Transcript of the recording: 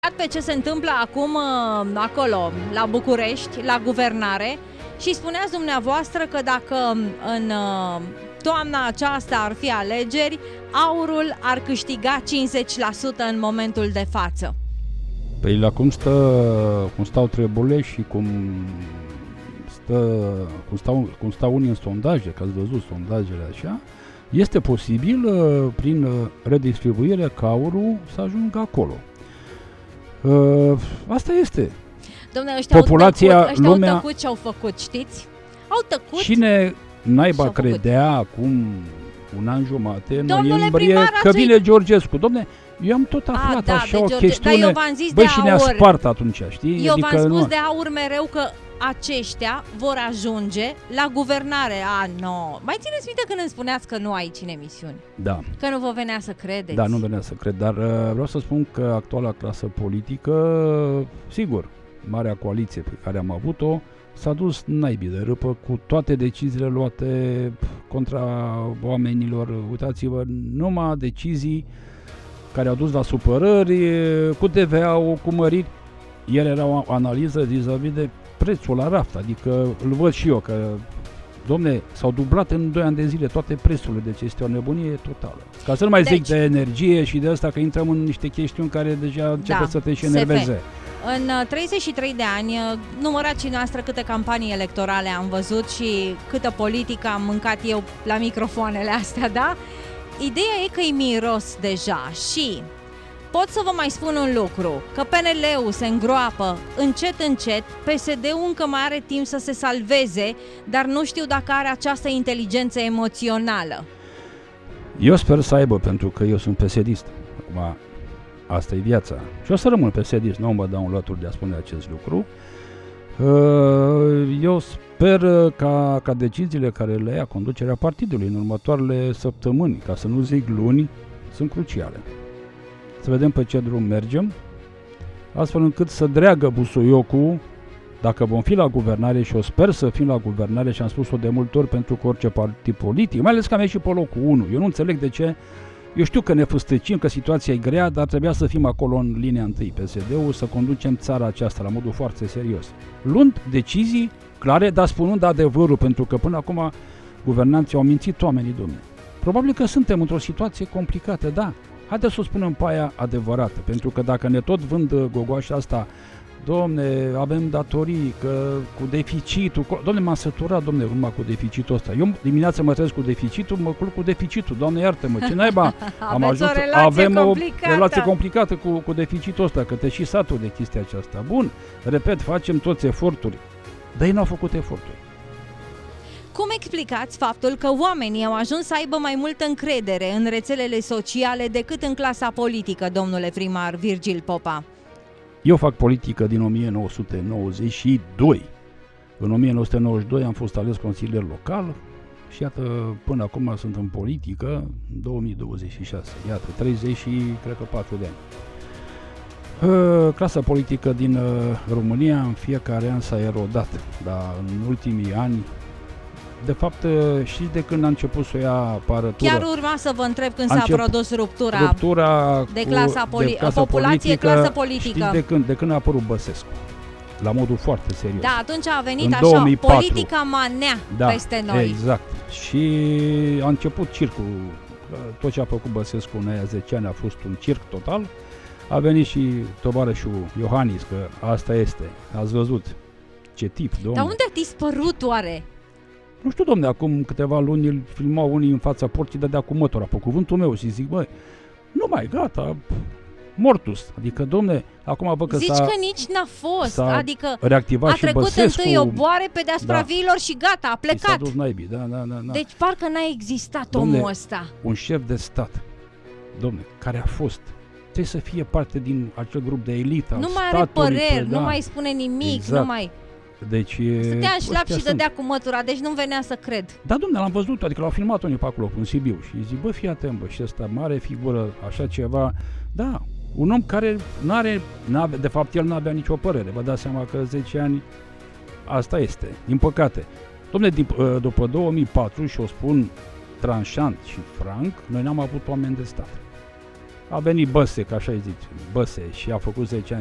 pe ce se întâmplă acum acolo, la București, la guvernare, și spuneați dumneavoastră că dacă în toamna aceasta ar fi alegeri, AUR-ul ar câștiga 50% în momentul de față. Păi la cum stau treburile și cum stau unii în sondaje, că ați văzut sondajele așa, este posibil prin redistribuire ca AUR-ul să ajungă acolo. Asta este. Dom'le, ăștia populația, au tăcut ce au făcut, știți? Au tăcut. Cine naiba credea acum un an jumate, noiembrie, că ați vine Georgescu. Dom'le, eu am tot aflat așa o chestiune. Dar eu v-am zis băi, de și ne-a AUR. spart atunci, știi? Eu adică v-am spus de AUR mereu că aceștia vor ajunge la guvernare. Mai țineți minte când îmi spuneați că nu aici în emisiuni? Da. Că nu vă venea să credeți? Da, nu venea să cred, dar vreau să spun că actuala clasă politică, sigur, marea coaliție pe care am avut-o, s-a dus naibii de râpă cu toate deciziile luate contra oamenilor. Uitați-vă, numai decizii care au dus la supărări, cu TVA-ul, cu măriri. Ieri era o analiză vis-a-vis de prețul la raft, adică îl văd și eu că, domne, s-au dublat în 2 ani de zile toate prețurile, deci este o nebunie totală. Ca să nu mai zic de energie și de asta, că intrăm în niște chestiuni care deja începe să te și enerveze. În 33 de ani, numărați și noastră câte campanii electorale am văzut și câtă politică am mâncat eu la microfoanele astea, da? Ideea e că-i miros deja și pot să vă mai spun un lucru, că PNL-ul se îngroapă încet, încet, PSD-ul încă mai are timp să se salveze, dar nu știu dacă are această inteligență emoțională. Eu sper să aibă, pentru că eu sunt PSD-ist. Acum, asta e viața. Și o să rămân PSD-ist, nu mă dau un lături de a spune acest lucru. Eu sper ca deciziile care le ia conducerea partidului în următoarele săptămâni, ca să nu zic luni, sunt cruciale. Să vedem pe ce drum mergem, astfel încât să dreagă busuiocul, dacă vom fi la guvernare, și eu sper să fim la guvernare, și am spus-o de multe ori pentru că orice partid politic, mai ales că am ieșit pe locul 1. Eu nu înțeleg de ce. Eu știu că ne fâstăcim, că situația e grea, dar trebuia să fim acolo în linia întâi, PSD-ul, să conducem țara aceasta la modul foarte serios. Luând decizii clare, dar spunând adevărul, pentru că până acum guvernanții au mințit oamenii, domnule. Probabil că suntem într-o situație complicată, da. Haideți să o spunem pe aia adevărată, pentru că dacă ne tot vând gogoașa asta, domne, avem datorii, că cu deficitul, domne, m-am săturat, domne, urma cu deficitul ăsta. Eu dimineața mă trezesc cu deficitul, mă culc cu deficitul, doamne, iartă-mă, ce naiba? Avem o relație complicată cu deficitul ăsta, că te și satur de chestia aceasta. Bun, repet, facem toți eforturi, dar ei n-au făcut eforturi. Cum explicați faptul că oamenii au ajuns să aibă mai multă încredere în rețelele sociale decât în clasa politică, domnule primar Virgil Popa? Eu fac politică din 1992. În 1992 am fost ales consilier local și iată, până acum sunt în politică, în 2026. Iată, 30 și cred că 4 de ani. Clasa politică din România în fiecare an s-a erodat, dar în ultimii ani, de fapt, știți de când a început să o ia apărătură? Chiar urma să vă întreb când s-a produs ruptura de clasa populație-clasă politică. Știți de când a apărut Băsescu? La modul foarte serios. Da, atunci a venit în așa, 2004. politica manea peste noi. Exact. Și a început circul. Tot ce a făcut Băsescu în aia 10 ani a fost un circ total. A venit și tovarășul Iohannis, că asta este. Ați văzut ce tip, domnule. Dar unde a dispărut oare? Nu știu, domne, acum câteva luni îl filmau unii în fața porții, dădea cu mătura, pe cuvântul meu, și zic, băi, nu mai, gata, mortus. Adică, domne, acum văd că zici că nici n-a fost, adică reactivat a trecut și Băsescu, întâi oboare pe deasupra viilor și gata, a plecat. S-a dus naibii, da. Deci parcă n-a existat, domne, omul ăsta. Un șef de stat, domne, care a fost, trebuie să fie parte din acel grup de elită. Nu mai are păreri, nu mai spune nimic, exact. nu mai... Deci, stătea în șlap și dădea cu mătura, deci nu venea să cred. Da, dom'le, l-am văzut, adică l-au filmat unii pe acolo, în Sibiu, și zic, bă, fii atent, bă, și ăsta mare figură, așa ceva, da, un om care de fapt el n-avea nicio părere, vă dați seama că 10 ani, asta este, din păcate. Dom'le, după 2004, și o spun tranșant și franc, noi n-am avut oameni de stat. A venit Băse, ca așa îi zice, Băse, și a făcut 10 ani